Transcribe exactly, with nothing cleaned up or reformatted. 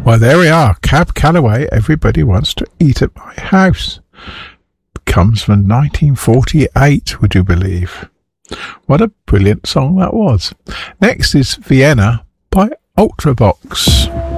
Well, there we are. Cab Calloway, Everybody Wants to Eat at My House. Comes from nineteen forty-eight, would you believe? What a brilliant song that was. Next is Vienna by Ultravox.